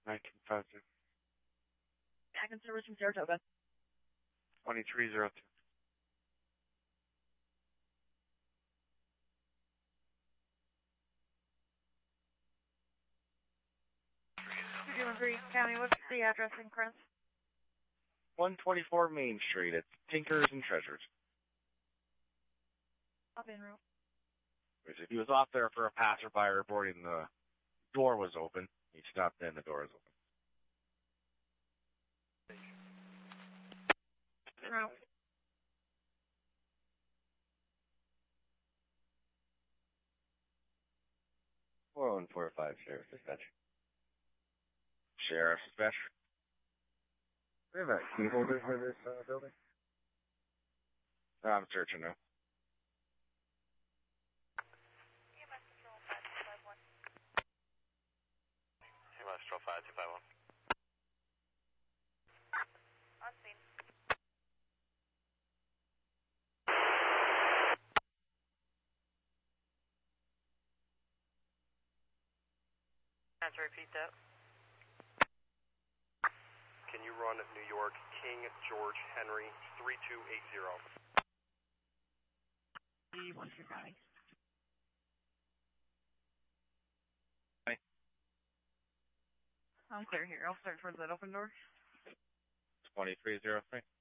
1950. Back in service from Saratoga. 2302. Green County, what's the address in Crest? 124 Main Street. It's Tinkers and Treasures. Up en route. He was off there for a passerby reporting the door was open. He stopped in, the door was open. En route. Four 145 Sheriff's Dispatch. Sheriff's Dispatch. We have a key holder for this building? I'm searching now. EMS Control 5251. EMS Control 5251. On scene. Have to repeat that. Can you run New York King George Henry 3280? What's your guy? Hi. I'm clear here. I'll start towards that open door. 2303.